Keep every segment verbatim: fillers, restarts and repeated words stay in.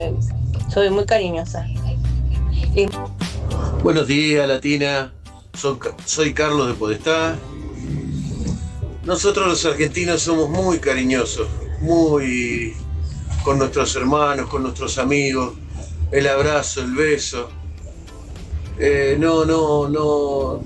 Soy muy cariñosa. Y... Buenos días, Latina. Soy, soy Carlos de Podestá. Nosotros los argentinos somos muy cariñosos, muy con nuestros hermanos, con nuestros amigos. El abrazo, el beso. Eh, no, no, no,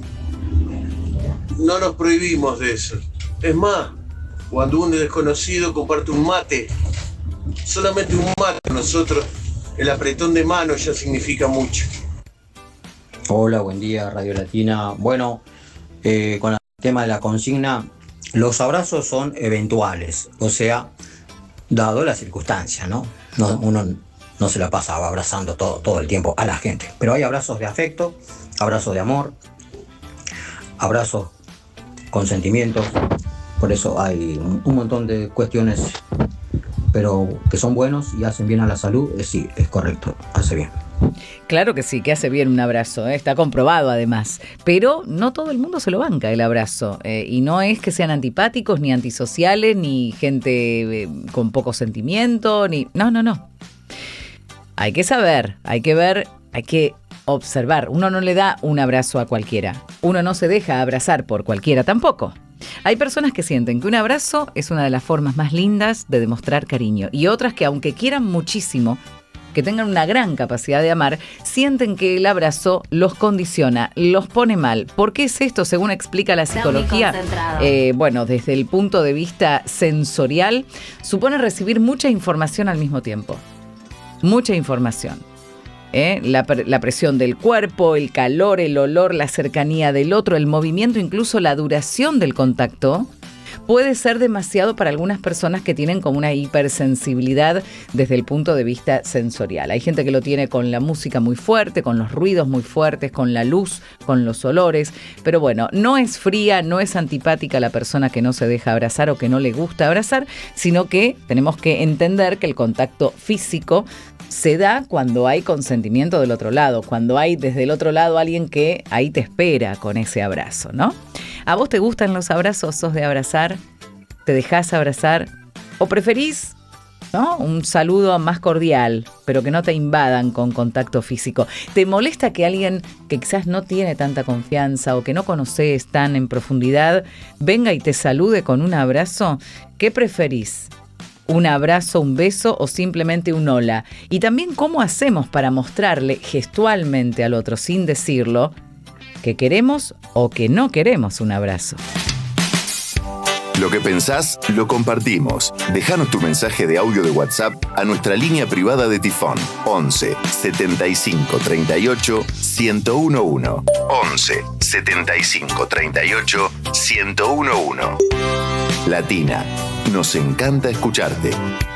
no nos prohibimos de eso. Es más, cuando un desconocido comparte un mate, solamente un mate, nosotros, el apretón de mano ya significa mucho. Hola, buen día, Radio Latina. Bueno, eh, con el tema de la consigna, los abrazos son eventuales, o sea, dado la circunstancia, ¿no? no uno no se la pasa abrazando todo, todo el tiempo a la gente, pero hay abrazos de afecto, abrazos de amor, abrazos con sentimientos, por eso hay un, un montón de cuestiones, pero que son buenos y hacen bien a la salud, eh, sí, es correcto, hace bien. Claro que sí, que hace bien un abrazo, ¿eh? Está comprobado además, pero no todo el mundo se lo banca el abrazo, eh, y no es que sean antipáticos, ni antisociales, ni gente eh, con poco sentimiento, ni... No, no, no. Hay que saber, hay que ver, hay que observar. Uno no le da un abrazo a cualquiera, uno no se deja abrazar por cualquiera tampoco. Hay personas que sienten que un abrazo es una de las formas más lindas de demostrar cariño, y otras que aunque quieran muchísimo, que tengan una gran capacidad de amar, sienten que el abrazo los condiciona, los pone mal. ¿Por qué es esto? Según explica la psicología, eh, bueno, desde el punto de vista sensorial, supone recibir mucha información al mismo tiempo. Mucha información. ¿Eh? La, la presión del cuerpo, el calor, el olor, la cercanía del otro, el movimiento, incluso la duración del contacto, puede ser demasiado para algunas personas que tienen como una hipersensibilidad desde el punto de vista sensorial. Hay gente que lo tiene con la música muy fuerte, con los ruidos muy fuertes, con la luz, con los olores. Pero bueno, no es fría, no es antipática la persona que no se deja abrazar o que no le gusta abrazar, sino que tenemos que entender que el contacto físico se da cuando hay consentimiento del otro lado, cuando hay desde el otro lado alguien que ahí te espera con ese abrazo, ¿no? ¿A vos te gustan los abrazos? ¿Sos de abrazar? ¿Te dejás abrazar? ¿O preferís, ¿no?, un saludo más cordial, pero que no te invadan con contacto físico? ¿Te molesta que alguien que quizás no tiene tanta confianza o que no conoces tan en profundidad venga y te salude con un abrazo? ¿Qué preferís? ¿Un abrazo, un beso o simplemente un hola? Y también cómo hacemos para mostrarle gestualmente al otro, sin decirlo, que queremos o que no queremos un abrazo. Lo que pensás, lo compartimos. Déjanos tu mensaje de audio de WhatsApp a nuestra línea privada de Tifón. once setenta y cinco treinta y ocho ciento once. once setenta y cinco treinta y ocho ciento once. Latina, nos encanta escucharte.